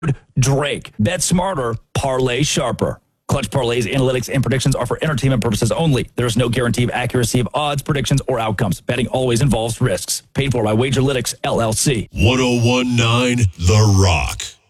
Drake. Bet smarter, parlay sharper. Clutch Parlays, analytics, and predictions are for entertainment purposes only. There is no guarantee of accuracy of odds, predictions, or outcomes. Betting always involves risks. Paid for by Wagerlytics, LLC. 1019 The Rock.